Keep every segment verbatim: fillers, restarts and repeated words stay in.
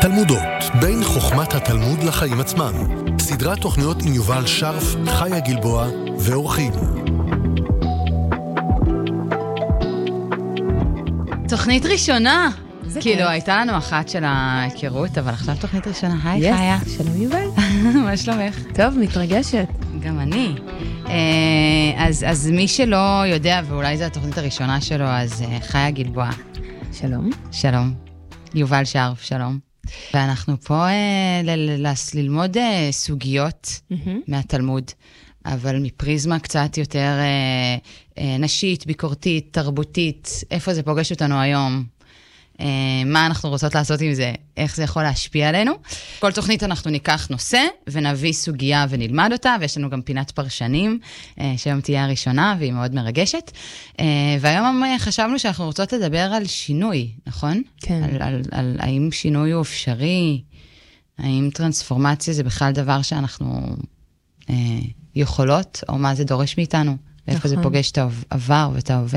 תלמודות, בין חוכמת התלמוד לחיים עצמם. סדרת תוכניות עם יובל שרף, חיה גלבוע ואורחים. תוכנית ראשונה. כאילו, הייתה לנו אחת של ההיכרות, אבל עכשיו תוכנית ראשונה. היי, חיה. שלום יובל. מה שלומך? טוב, מתרגשת. גם אני. אז, אז מי שלא יודע, ואולי זו התוכנית הראשונה שלו, אז חיה גלבוע. שלום. שלום. יובל שרף, שלום. ואנחנו פה ל- ל- ל- ללמוד סוגיות mm-hmm. מהתלמוד, אבל מפריזמה קצת יותר נשית, ביקורתית, תרבותית, איפה זה פוגש אותנו היום, מה אנחנו רוצות לעשות עם זה, איך זה יכול להשפיע עלינו. כל תוכנית אנחנו ניקח נושא ונביא סוגיה ונלמד אותה, ויש לנו גם פינת פרשנים, שהיום תהיה הראשונה והיא מאוד מרגשת. והיום חשבנו שאנחנו רוצות לדבר על שינוי, נכון? כן. על, על, על האם שינוי הוא אפשרי, האם טרנספורמציה זה בכלל דבר שאנחנו אה, יכולות, או מה זה דורש מאיתנו, ואיפה נכון. זה פוגש את העבר ואת ההווה.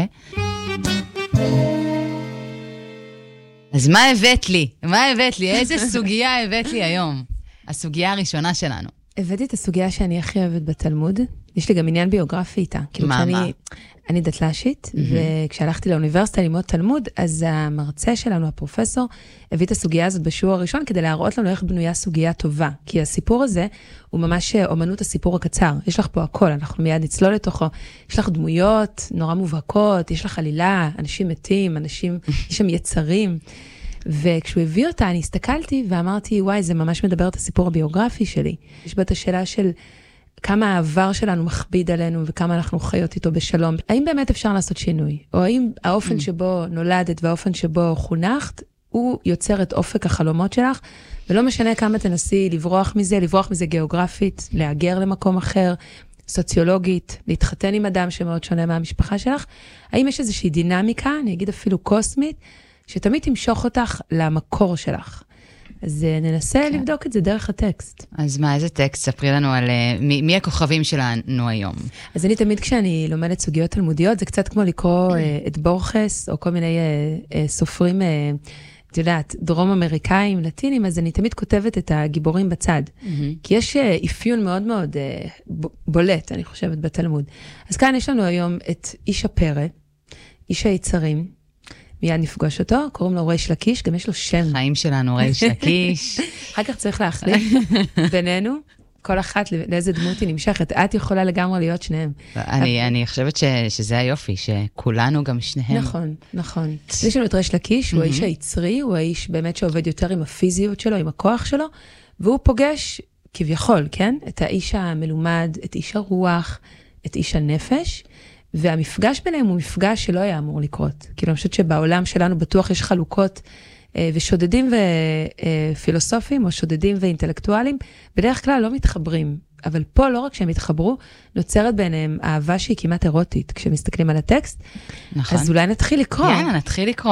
אז מה הבאת לי? מה הבאת לי? איזה סוגיה הבאת לי היום? הסוגיה הראשונה שלנו. הבאתי את הסוגיה שאני הכי אוהבת בתלמוד. יש לי גם עניין ביוגרפי איתה. כאילו מה, כשאני, מה? אני דתל"שית, mm-hmm. וכשהלכתי לאוניברסיטה ללמוד תלמוד, אז המרצה שלנו, הפרופסור, הביא את הסוגיה הזאת בשיעור הראשון, כדי להראות לנו איך בנויה סוגיה טובה. כי הסיפור הזה הוא ממש אומנות הסיפור הקצר. יש לך פה הכל, אנחנו מיד נצלול לתוכו. יש לך דמויות נורא מובהקות, יש לך עלילה, אנשים מתים, אנשים, יש שם יצרים. וכשהוא הביא אותה, אני הסתכלתי ואמרתי, וואי, זה ממש מדבר את הסיפור הביוגרפי שלי. יש בה את השאלה של כמה העבר שלנו מכביד עלינו, וכמה אנחנו חיות איתו בשלום. האם באמת אפשר לעשות שינוי? או האם האופן שבו נולדת והאופן שבו חונכת, הוא יוצר את אופק החלומות שלך, ולא משנה כמה תנסי לברוח מזה, לברוח מזה גיאוגרפית, להגר למקום אחר, סוציולוגית, להתחתן עם אדם שמאוד שונה מהמשפחה שלך. האם יש איזושהי דינמיקה, אני אגיד אפילו קוסמית, שתמיד תמשוך אותך למקור שלך. אז ננסה כן. לבדוק את זה דרך הטקסט. אז מה, איזה טקסט? ספרי לנו על מי, מי הכוכבים שלנו היום. אז אני תמיד כשאני לומדת סוגיות תלמודיות, זה קצת כמו לקרוא את בורכס, או כל מיני סופרים, את יודעת, דרום אמריקאים, לטינים, אז אני תמיד כותבת את הגיבורים בצד. Mm-hmm. כי יש אפיון מאוד מאוד בולט, אני חושבת, בתלמוד. אז כאן יש לנו היום את איש הפרא, איש היצרים, מיד נפגוש אותו, קוראים לו ריש לקיש, גם יש לו שם. חיים שלנו, ריש לקיש. אחר כך צריך להחליט בינינו, כל אחת לאיזה דמות היא נמשכת. את יכולה לגמרי להיות שניהם. אני, אני חושבת ש, שזה היופי, שכולנו גם שניהם. נכון, נכון. יש לנו את ריש לקיש, הוא האיש היצרי, הוא האיש באמת שעובד יותר עם הפיזיות שלו, עם הכוח שלו, והוא פוגש כביכול, כן? את האיש המלומד, את איש הרוח, את איש הנפש, והמפגש ביניהם הוא מפגש שלא היה אמור לקרות. כאילו, אני חושבת שבעולם שלנו בטוח יש חלוקות אה, ושודדים ופילוסופים, או שודדים ואינטלקטואלים, בדרך כלל לא מתחברים. אבל פה לא רק שהם התחברו, נוצרת ביניהם אהבה שהיא כמעט אירוטית, כשמסתכלים על הטקסט. נכון. אז אולי נתחיל לקרוא. יאללה, נתחיל לקרוא.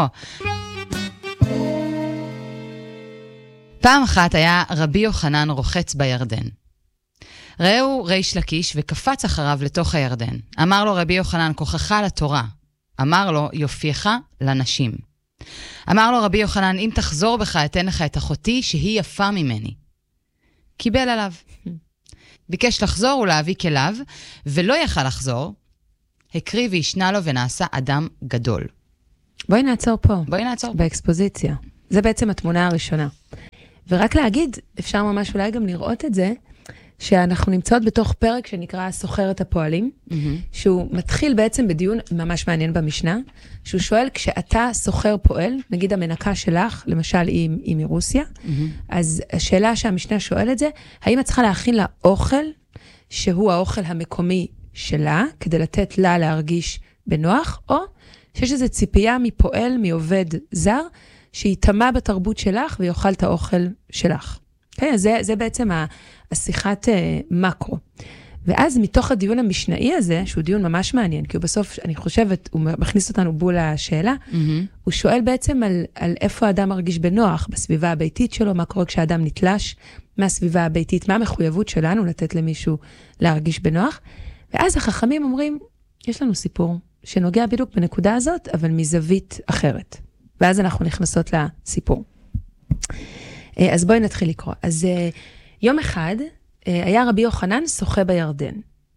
פעם אחת היה רבי יוחנן רוחץ בירדן. ראו ריש לקיש וקפץ אחריו לתוך הירדן. אמר לו רבי יוחנן, כוחך לתורה. אמר לו, יופייך לנשים. אמר לו רבי יוחנן, אם תחזור בך, אתן לך את אחותי שהיא יפה ממני. קיבל עליו. ביקש לחזור ולהביא כליו, ולא יכל לחזור. הקריב וישנה לו ונעשה אדם גדול. בואי נעצור פה. בואי נעצור פה. באקספוזיציה. זה בעצם התמונה הראשונה. ורק להגיד, אפשר ממש אולי גם לראות את זה, שאנחנו נמצאות בתוך פרק שנקרא סוחרת הפועלים, mm-hmm. שהוא מתחיל בעצם בדיון ממש מעניין במשנה, שהוא שואל, כשאתה סוחר פועל, נגיד המנקה שלך, למשל היא, היא מרוסיה, mm-hmm. אז השאלה שהמשנה שואל את זה, האם את צריכה להכין לה אוכל, שהוא האוכל המקומי שלה, כדי לתת לה להרגיש בנוח, או שיש איזו ציפייה מפועל, מעובד זר, שיתמה בתרבות שלך ויאכל את האוכל שלך. כן, אז זה, זה בעצם השיחת מקרו. ואז מתוך הדיון המשנאי הזה, שהוא דיון ממש מעניין, כי הוא בסוף, אני חושבת, הוא מכניס אותנו בול לשאלה, mm-hmm. הוא שואל בעצם על, על איפה האדם מרגיש בנוח, בסביבה הביתית שלו, מה קורה כשהאדם נתלש מהסביבה הביתית, מה המחויבות שלנו לתת למישהו להרגיש בנוח. ואז החכמים אומרים, יש לנו סיפור שנוגע בדיוק בנקודה הזאת, אבל מזווית אחרת. ואז אנחנו נכנסות לסיפור. אז בואי נתחיל לקרוא. אז יום אחד היה רבי יוחנן שוחה בירדן.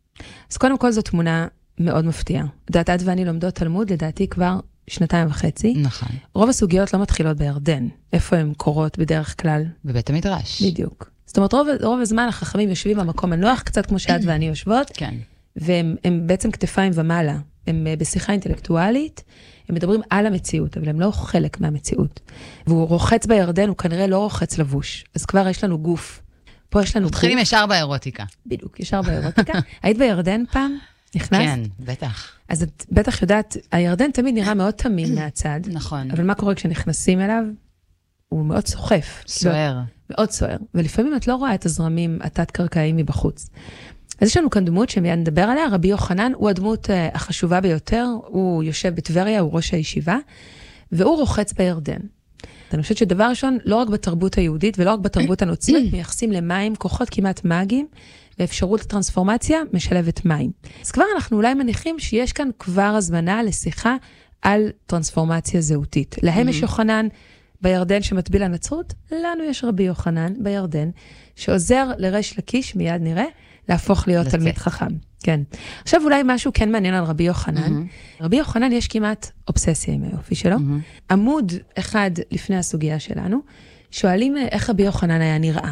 אז קודם כל זו תמונה מאוד מפתיעה. לדעת, את ואני לומדות תלמוד, לדעתי כבר שנתיים וחצי. נכון. רוב הסוגיות לא מתחילות בירדן. איפה הן קורות בדרך כלל? בבית המדרש. בדיוק. זאת אומרת, רוב, רוב הזמן החכמים יושבים במקום הנוח, קצת כמו שאת ואני יושבות. כן. והם הם בעצם כתפיים ומעלה. הם בשיחה אינטלקטואלית, הם מדברים על המציאות, אבל הם לא חלק מהמציאות. והוא רוחץ בירדן, הוא כנראה לא רוחץ לבוש. אז כבר יש לנו גוף. פה יש לנו גוף. מתחילים ישר באירוטיקה. בדיוק, ישר באירוטיקה. היית בירדן פעם? נכנס? כן, בטח. אז את בטח יודעת, הירדן תמיד נראה מאוד תמים מהצד. נכון. אבל מה קורה כשנכנסים אליו? הוא מאוד סוחף. סוער. מאוד סוער. ולפעמים את לא רואה את הזרמים התת-קרקעיים מבחוץ. אז יש לנו כאן דמות שמיד נדבר עליה, רבי יוחנן הוא הדמות החשובה ביותר, הוא יושב בטבריה, הוא ראש הישיבה, והוא רוחץ בירדן. אני חושבת שדבר ראשון, לא רק בתרבות היהודית ולא רק בתרבות הנוצרית, מייחסים למים כוחות כמעט מאגיים, ואפשרות לטרנספורמציה משלבת מים. אז כבר אנחנו אולי מניחים שיש כאן כבר הזמנה לשיחה על טרנספורמציה זהותית. להם יש יוחנן בירדן שמטביל לנצרות, לנו יש רבי יוחנן בירדן, שעוזר לריש לקיש, מיד נראה, להפוך להיות תלמיד חכם. כן. עכשיו אולי משהו כן מעניין על רבי יוחנן. רבי יוחנן יש כמעט אובססיה עם היופי שלו. עמוד אחד לפני הסוגיה שלנו, שואלים איך רבי יוחנן היה נראה.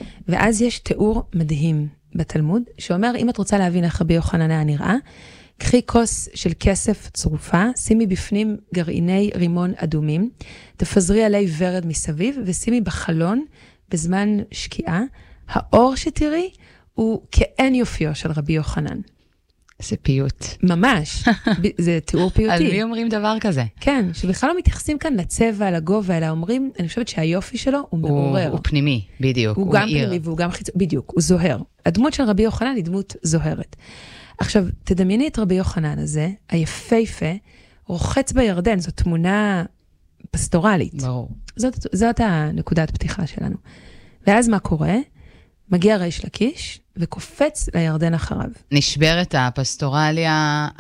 ואז יש תיאור מדהים בתלמוד, שאומר, אם את רוצה להבין איך רבי יוחנן היה נראה, קחי כוס של כסף צרופה, שימי בפנים גרעיני רימון אדומים, תפזרי עלי ורד מסביב, ושימי בחלון בזמן שקיעה, האור שתראי, הוא כאין יופיו של רבי יוחנן. זה פיוט. ממש, זה תיאור פיוטי. על מי אומרים דבר כזה? כן, שבכלל לא מתייחסים כאן לצבע, לגובה, אלא אומרים, אני חושבת שהיופי שלו הוא מעורר. הוא פנימי, בדיוק. הוא גם פנימי והוא גם חיצוני, בדיוק, הוא זוהר. הדמות של רבי יוחנן היא דמות זוהרת. עכשיו, תדמייני את רבי יוחנן הזה, היפהפה, רוחץ בירדן, זו תמונה פסטורלית. ברור. זאת, זאת הנקודת פתיחה שלנו. ואז מה קורה? מגיע ריש לקיש וקופץ לירדן אחריו. נשברת הפסטורליה,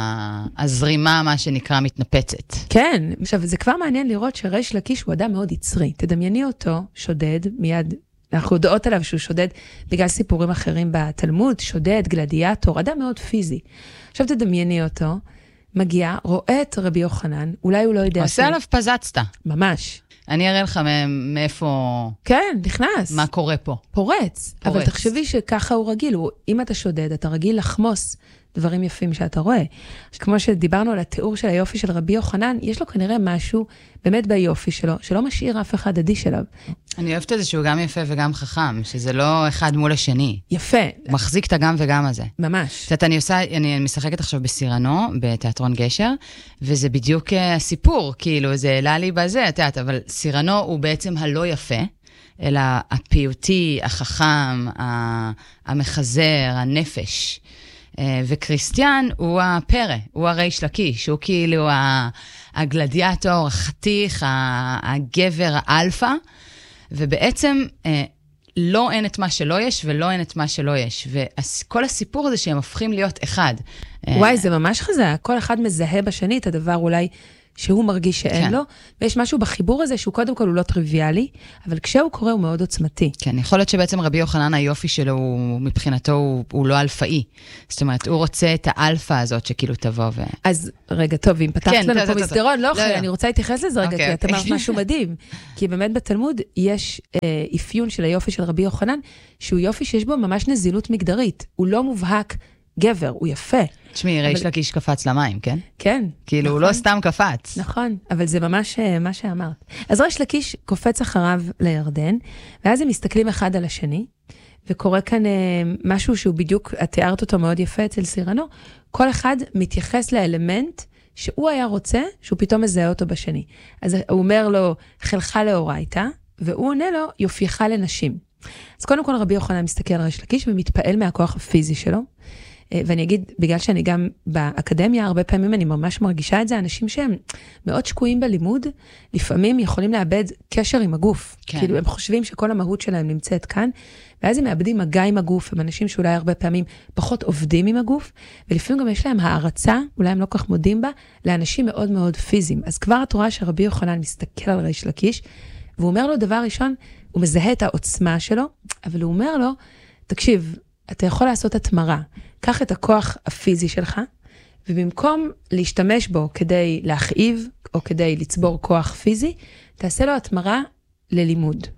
הזרימה, מה שנקרא, מתנפצת. כן, עכשיו זה כבר מעניין לראות שריש לקיש הוא אדם מאוד יצרי. תדמייני אותו, שודד, מיד, אנחנו יודעות עליו שהוא שודד בגלל סיפורים אחרים בתלמוד, שודד, גלדיאטור, אדם מאוד פיזי. עכשיו תדמייני אותו, מגיע, רואה את רבי יוחנן, אולי הוא לא יודע... עושה עליו פזצת. ממש. אני אראה לך מאיפה... כן, נכנס. מה קורה פה. פורץ. פורץ. אבל תחשבי שככה הוא רגיל. הוא, אם אתה שודד, אתה רגיל לחמוס דברים יפים שאתה רואה. כמו שדיברנו על התיאור של היופי של רבי יוחנן, יש לו כנראה משהו באמת ביופי שלו, שלא משאיר אף אחד אדיש אליו. אני אוהבת את זה שהוא גם יפה וגם חכם, שזה לא אחד מול השני. יפה. הוא מחזיק את הגם וגם הזה. ממש. זאת אומרת, אני עושה, אני משחקת עכשיו בסירנו, בתיאטרון גשר, וזה בדיוק הסיפור, כאילו, זה העלה לי בזה, את יודעת, אבל סירנו הוא בעצם הלא יפה, אלא הפיוטי, החכם, המחזר, הנפש. וקריסטיאן הוא הפרא, הוא הריש לקיש, הוא כאילו הגלדיאטור, החתיך, הגבר, האלפא, ובעצם לא אין את מה שלא יש, ולא אין את מה שלא יש. וכל הסיפור הזה שהם הופכים להיות אחד. וואי, זה ממש חזק. כל אחד מזהה בשני את הדבר אולי שהוא מרגיש שאין כן. לו, ויש משהו בחיבור הזה שהוא קודם כל הוא לא טריוויאלי, אבל כשהוא קורה הוא מאוד עוצמתי. כן, יכול להיות שבעצם רבי יוחנן היופי שלו, הוא, מבחינתו הוא, הוא לא אלפאי. זאת אומרת, הוא רוצה את האלפא הזאת שכאילו תבוא ו... אז רגע, טוב, אם פתחת כן, לנו טוב, פה טוב, מסדרון, טוב. לא, לא, לא, לא. אני רוצה להתייחס לזה רגע, אוקיי, כי את אוקיי. אמרת משהו מדהים. כי באמת בתלמוד יש אה, אפיון של היופי של רבי יוחנן, שהוא יופי שיש בו ממש נזילות מגדרית. הוא לא מובהק גבר, הוא יפה. תשמעי, ריש לקיש קפץ למים, כן? כן. כאילו, הוא לא סתם קפץ. נכון, אבל זה ממש מה שאמרת. אז ריש לקיש קופץ אחריו לירדן, ואז הם מסתכלים אחד על השני, וקורה כאן משהו שהוא בדיוק, את תיארת אותו מאוד יפה אצל סירנו, כל אחד מתייחס לאלמנט שהוא היה רוצה, שהוא פתאום מזהה אותו בשני. אז הוא אומר לו, חלך לאורייתא, והוא עונה לו, יופייך לנשים. אז קודם כל רבי יוחנן מסתכל על ריש לקיש, ומתפעל מהכוח הפיזי שלו, ואני אגיד, בגלל שאני גם באקדמיה, הרבה פעמים אני ממש מרגישה את זה, אנשים שהם מאוד שקועים בלימוד, לפעמים יכולים לאבד קשר עם הגוף. כן. כאילו, הם חושבים שכל המהות שלהם נמצאת כאן, ואז הם מאבדים מגע עם הגוף, הם אנשים שאולי הרבה פעמים פחות עובדים עם הגוף, ולפעמים גם יש להם הערצה, אולי הם לא כך מודים בה, לאנשים מאוד מאוד פיזיים. אז כבר את רואה שרבי יוחנן מסתכל על ריש לקיש, והוא אומר לו דבר ראשון, הוא מזהה את העוצמה שלו, אבל הוא אומר לו, תקשיב, אתה יכול לעשות התמרה, קח את הכוח הפיזי שלך, ובמקום להשתמש בו כדי להכאיב, או כדי לצבור כוח פיזי, תעשה לו התמרה ללימוד.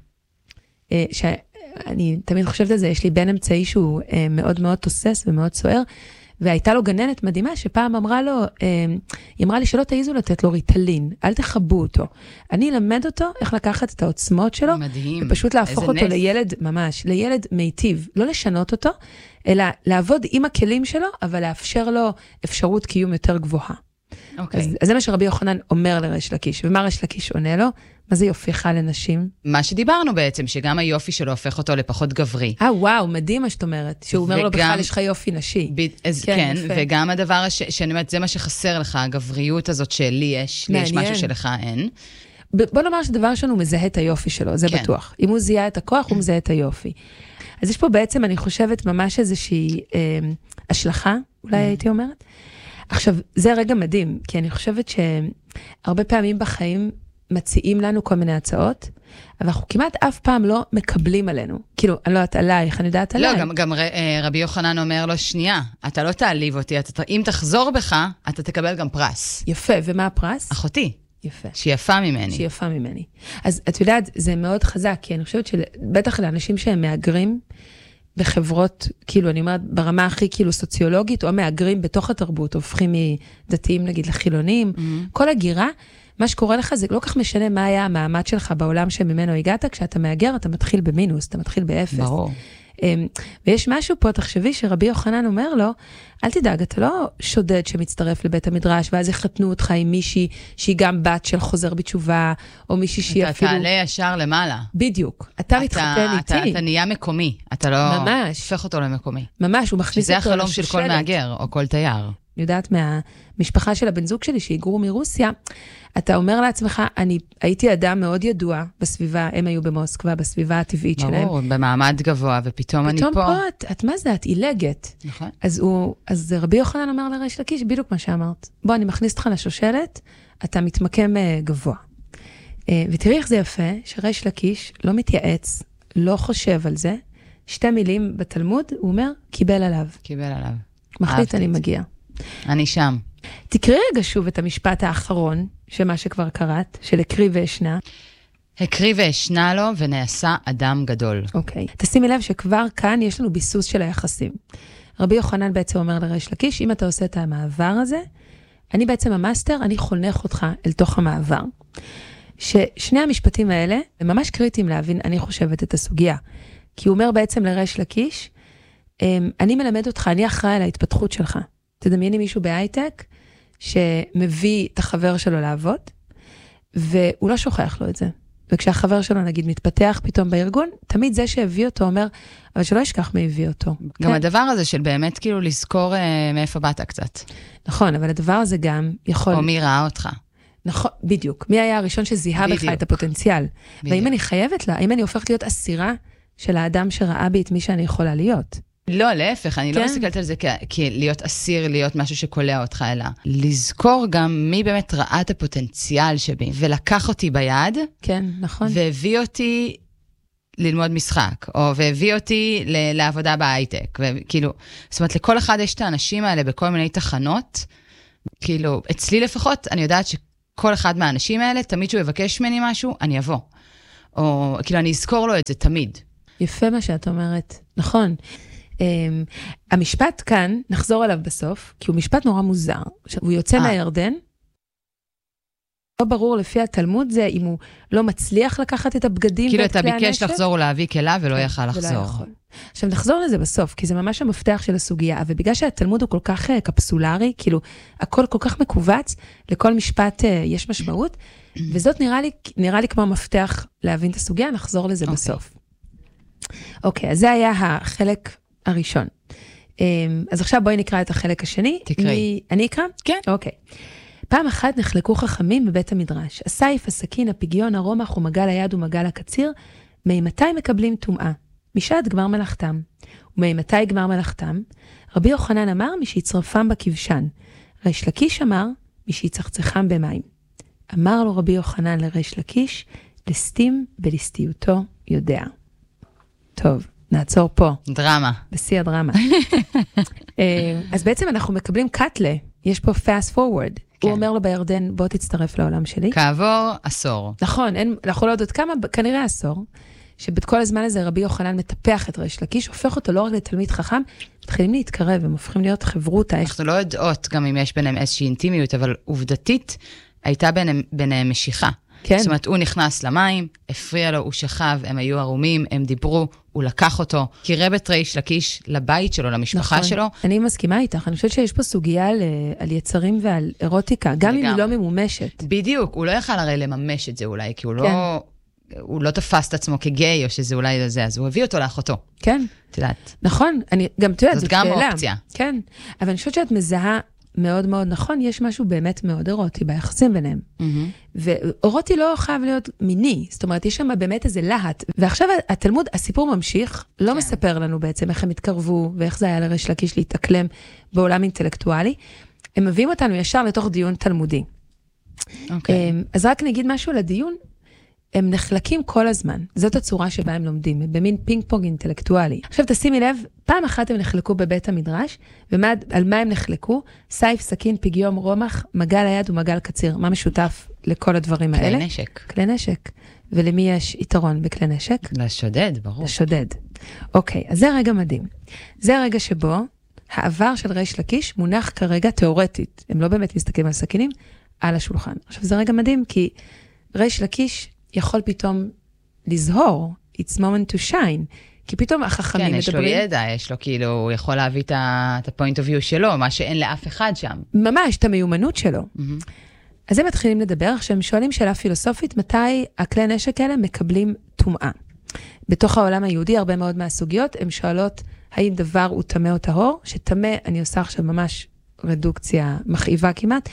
שאני תמיד חושבת על זה, יש לי בן אמצעי שהוא מאוד מאוד תוסס ומאוד סוער, והייתה לו גננת מדהימה שפעם אמרה לו, היא אמרה לי שלא תעיזו לתת לו ריטלין, אל תחבו אותו. אני אלמד אותו איך לקחת את העוצמות שלו, מדהים. ופשוט להפוך אותו נס. לילד ממש, לילד מיטיב, לא לשנות אותו, אלא לעבוד עם הכלים שלו, אבל לאפשר לו אפשרות קיום יותר גבוהה. אוקיי. אז, אז זה מה שרבי יוחנן אומר לריש לקיש, ומה ריש לקיש עונה לו? מה זה יופיך לנשים? מה שדיברנו בעצם, שגם היופי שלו הופך אותו לפחות גברי. אה, וואו, מדהים מה שאת אומרת. שהוא אומר לו, בכלל יש לך יופי נשי. ב... אז כן, כן וגם הדבר ש... שאני אומרת, זה מה שחסר לך, הגבריות הזאת שלי יש, לי יש משהו שלך אין. בוא נאמר שדבר ראשון הוא מזהה את היופי שלו, זה כן. בטוח. אם הוא זיהה את הכוח, הוא מזהה את היופי. אז יש פה בעצם, אני חושבת, ממש איזושהי אה, השלכה, אולי הייתי אומרת. עכשיו, זה רגע מדהים, כי אני חושבת שהרבה פעמים בחיים מציעים לנו כל מיני הצעות, אבל אנחנו כמעט אף פעם לא מקבלים עלינו. כאילו, אני לא יודעת עלייך, אני יודעת עליי. לא, גם, גם רבי יוחנן אומר לו, שנייה, אתה לא תעליב אותי, אתה, אם תחזור בך, אתה תקבל גם פרס. יפה, ומה הפרס? אחותי. יפה. שהיא יפה ממני. שהיא יפה ממני. אז את יודעת, זה מאוד חזק, כי אני חושבת שבטח לאנשים שהם מאגרים, בחברות, כאילו, אני אומרת, ברמה הכי כאילו סוציולוגית, או מאגרים בתוך התרבות, הופכים מדתיים, נגיד, לחילונים, mm-hmm. כל הגירה, מה שקורה לך זה לא כך משנה מה היה המעמד שלך בעולם שממנו הגעת, כשאתה מאגר, אתה מתחיל במינוס, אתה מתחיל באפס. ברור. ויש משהו פה, תחשבי, שרבי יוחנן אומר לו, אל תדאג, אתה לא שודד שמצטרף לבית המדרש, ואז יחתנו אותך עם מישהי שהיא גם בת של חוזר בתשובה, או מישהי שהיא אפילו... אתה תעלה ישר למעלה. בדיוק. אתה מתחתן איתי. אתה נהיה מקומי. אתה לא... ממש. הופך אותו למקומי. ממש, הוא מכניס אותו לשושלת. שזה החלום של כל מאגר, או כל תייר. אני יודעת מהמשפחה של הבן זוג שלי, שהיגרו מרוסיה, אתה אומר לעצמך, אני הייתי אדם מאוד ידוע בסביבה, הם היו במוסקבה, בסביבה הטבעית שלהם. ברור, במעמד גבוה, ופתאום אני פה. פתאום פה, את, את מה זה? את עילגת. נכון. אז, הוא, אז רבי יוחנן אומר לריש לקיש, בדיוק מה שאמרת. בוא, אני מכניס אותך לשושלת, אתה מתמקם גבוה. ותראי איך זה יפה, שריש לקיש לא מתייעץ, לא חושב על זה, שתי מילים בתלמוד, הוא אומר, קיבל עליו. קיבל עליו. מחליט, אני מגיע. אני שם. תקראי רגע שוב את המשפט האחרון, שמה שכבר קראת, של הקריב ואשנה. הקריב ואשנה לו ונעשה אדם גדול. אוקיי. תשימי לב שכבר כאן יש לנו ביסוס של היחסים. רבי יוחנן בעצם אומר לריש לקיש, אם אתה עושה את המעבר הזה, אני בעצם המאסטר, אני חונך אותך אל תוך המעבר. ששני המשפטים האלה, הם ממש קריטיים להבין, אני חושבת את הסוגיה. כי הוא אומר בעצם לריש לקיש, אני מלמד אותך, אני אחראי על ההתפתחות שלך. תדמייני מישהו בהייטק, שמביא את החבר שלו לעבוד, והוא לא שוכח לו את זה. וכשהחבר שלו, נגיד, מתפתח פתאום בארגון, תמיד זה שהביא אותו אומר, אבל שלא ישכח מי הביא אותו. גם כן? הדבר הזה של באמת כאילו לזכור אה, מאיפה באת קצת. נכון, אבל הדבר הזה גם יכול... או מי ראה אותך. נכון, בדיוק. מי היה הראשון שזיהה בדיוק. בך את הפוטנציאל. בדיוק. והאם אני חייבת לה, האם אני הופכת להיות אסירה של האדם שראה בי את מי שאני יכולה להיות? לא, להפך, אני כן. לא מסתכלת על זה כי להיות אסיר, להיות משהו שקולע אותך, אלא לזכור גם מי באמת ראה את הפוטנציאל שבי, ולקח אותי ביד, כן, נכון. והביא אותי ללמוד משחק, או והביא אותי ל- לעבודה בהייטק, וכאילו, זאת אומרת, לכל אחד יש את האנשים האלה בכל מיני תחנות, כאילו, אצלי לפחות, אני יודעת שכל אחד מהאנשים האלה, תמיד שהוא יבקש ממני משהו, אני אבוא. או, כאילו, אני אזכור לו את זה תמיד. יפה מה שאת אומרת, נכון. Um, המשפט כאן, נחזור עליו בסוף, כי הוא משפט נורא מוזר. הוא יוצא 아. מהירדן, לא ברור לפי התלמוד זה, אם הוא לא מצליח לקחת את הבגדים כאילו אתה ביקש לחזור ולהביא כלה ולא יכל לחזור. עכשיו נחזור לזה בסוף, כי זה ממש המפתח של הסוגיה, ובגלל שהתלמוד הוא כל כך קפסולרי, כאילו הכל כל כך מקובץ, לכל משפט יש משמעות, וזאת נראה לי, נראה לי כמו מפתח להבין את הסוגיה, נחזור לזה בסוף. אוקיי, אז זה היה החלק הראשון. אז עכשיו בואי נקרא את החלק השני. תקראי. אני אקרא? כן. אוקיי. פעם אחת נחלקו חכמים בבית המדרש. הסייף, הסכין, הפיגיון, הרומח ומגל היד ומגל הקציר, מימתי מקבלים טומאה? משעת גמר מלאכתם. ומימתי גמר מלאכתם? רבי יוחנן אמר, משיצרפם בכבשן. ריש לקיש אמר, משיצחצחם במים. אמר לו רבי יוחנן לריש לקיש, לסתים ולסטיותו יודע. טוב, נעצור פה. דרמה. בשיא הדרמה. אז בעצם אנחנו מקבלים קאטלה, יש פה fast forward. הוא אומר לו בירדן, בוא תצטרף לעולם שלי. כעבור עשור. נכון, אנחנו לא יודעות כמה, כנראה עשור, שבכל הזמן הזה רבי יוחנן מטפח את ריש לקיש, הופך אותו לא רק לתלמיד חכם, מתחילים להתקרב, הם הופכים להיות חברותה. אנחנו לא יודעות גם אם יש ביניהם איזושהי אינטימיות, אבל עובדתית הייתה ביניהם, ביניהם משיכה. כן. זאת אומרת, הוא נכנס למים, הפריע לו, הוא שכב, הם היו ערומים, הם דיברו, הוא לקח אותו, קירב את ריש לקיש לבית שלו, למשפחה נכון. שלו. אני מסכימה איתך, אני חושבת שיש פה סוגיה על, על יצרים ועל אירוטיקה, גם אם היא לא ממומשת. בדיוק, הוא לא יכל הרי לממש את זה אולי, כי הוא כן. לא... הוא לא תפס את עצמו כגיי, או שזה אולי זה, אז הוא הביא אותו לאחותו. כן. את יודעת. נכון, אני גם תיודעת, זאת גם שאלה. אופציה. כן, אבל אני חושבת שאת מזהה מאוד מאוד נכון, יש משהו באמת מאוד אירוטי ביחסים ביניהם. Mm-hmm. ואירוטי לא חייב להיות מיני, זאת אומרת, יש שם באמת איזה להט. ועכשיו התלמוד, הסיפור ממשיך, לא כן. מספר לנו בעצם איך הם התקרבו, ואיך זה היה לריש לקיש להתאקלם בעולם אינטלקטואלי. הם מביאים אותנו ישר לתוך דיון תלמודי. אוקיי. אז רק נגיד משהו לדיון, הם נחלקים כל הזמן. זאת הצורה שבה הם לומדים, במין פינג פונג אינטלקטואלי. עכשיו תשימי לב, פעם אחת הם נחלקו בבית המדרש, ועל מה הם נחלקו? סייף, סכין, פגיום, רומח, מגל היד ומגל קציר. מה משותף לכל הדברים האלה? כלי נשק. כלי נשק. ולמי יש יתרון בכלי נשק? לשודד, ברור. לשודד. אוקיי, אז זה רגע מדהים. זה רגע שבו העבר של ריש לקיש מונח כרגע תיאורטית. הם לא באמת מסתכלים על סכינים, על השולחן. עכשיו זה רגע מדהים, כי ריש לקיש יכול פתאום לזהור, it's moment to shine, כי פתאום החכמים מדברים... כן, יש לו ידע, יש לו כאילו, הוא יכול להביא את ה-point of view שלו, מה שאין לאף אחד שם. ממש, את המיומנות שלו. Mm-hmm. אז הם מתחילים לדבר, כשהם שואלים שאלה פילוסופית, מתי הכלי נשק האלה מקבלים טומאה. בתוך העולם היהודי, הרבה מאוד מהסוגיות, הם שואלות, האם דבר הוא טמא או טהור? שטמא, אני עושה עכשיו ממש רדוקציה מכאיבה כמעט,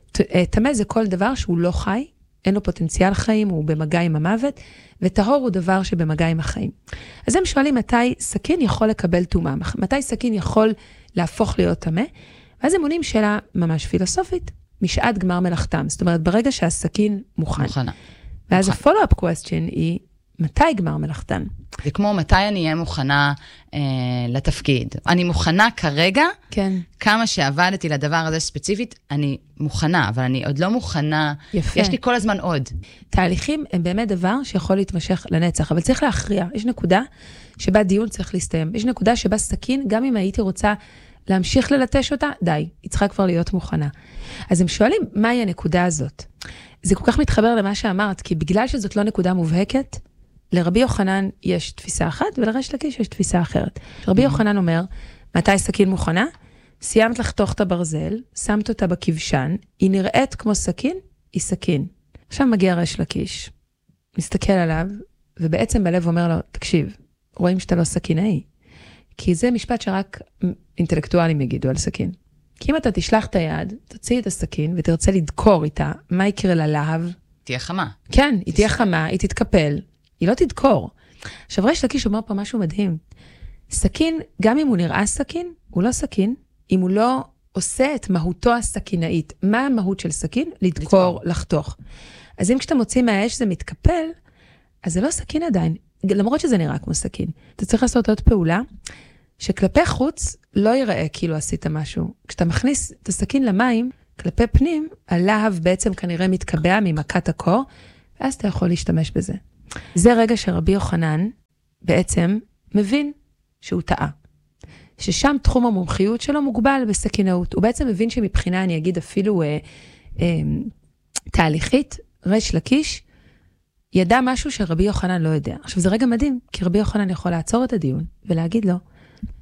טמא זה כל דבר שהוא לא חי, אין לו פוטנציאל חיים, הוא במגע עם המוות, וטהור הוא דבר שבמגע עם החיים. אז הם שואלים מתי סכין יכול לקבל טומאה, מתי סכין יכול להפוך להיות טמא, ואז הם עונים שאלה ממש פילוסופית, משעת גמר מלאכתם, זאת אומרת, ברגע שהסכין מוכן. מוכנה. ואז ה-follow-up question היא, מתי גמר מלאכתן? זה כמו מתי אני אהיה מוכנה אה, לתפקיד. אני מוכנה כרגע, כן. כמה שעבדתי לדבר הזה ספציפית, אני מוכנה, אבל אני עוד לא מוכנה. יפה. יש לי כל הזמן עוד. תהליכים הם באמת דבר שיכול להתמשך לנצח, אבל צריך להכריע. יש נקודה שבה דיון צריך להסתיים. יש נקודה שבה סכין, גם אם הייתי רוצה להמשיך ללטש אותה, די, היא צריכה כבר להיות מוכנה. אז הם שואלים, מהי הנקודה הזאת? זה כל כך מתחבר למה שאמרת, כי בגלל שזאת לא נקודה מובהקת, לרבי יוחנן יש תפיסה אחת, ולריש לקיש יש תפיסה אחרת. רבי יוחנן אומר, מתי סכין מוכנה? סיימת לחתוך את הברזל, שמת אותה בכבשן, היא נראית כמו סכין, היא סכין. עכשיו מגיע ריש לקיש, מסתכל עליו, ובעצם בלב אומר לו, תקשיב, רואים שאתה לא סכינאי. כי זה משפט שרק אינטלקטואלים יגידו על סכין. כי אם אתה תשלח את היד, תוציא את הסכין, ותרצה לדקור איתה, מה יקרה ללהב? תהיה חמה. כן, היא תהיה חמה, היא תתקפל. היא לא תדקור. עכשיו, ריש לקיש אומר פה משהו מדהים. סכין, גם אם הוא נראה סכין, הוא לא סכין, אם הוא לא עושה את מהותו הסכינאית. מה המהות של סכין? לדקור, לחתוך. אז אם כשאתה מוציא מהאש זה מתקפל, אז זה לא סכין עדיין, למרות שזה נראה כמו סכין. אתה צריך לעשות עוד פעולה, שכלפי חוץ לא ייראה כאילו עשית משהו. כשאתה מכניס את הסכין למים, כלפי פנים, הלהב בעצם כנראה מתקבע ממכת הקור, ואז אתה יכול להשתמש בזה. זה רגע שרבי יוחנן בעצם מבין שהוא טעה. ששם תחום המומחיות שלו מוגבל בסכינאות. הוא בעצם מבין שמבחינה, אני אגיד אפילו אה, אה, תהליכית, ריש לקיש, ידע משהו שרבי יוחנן לא יודע. עכשיו זה רגע מדהים, כי רבי יוחנן יכול לעצור את הדיון ולהגיד לו,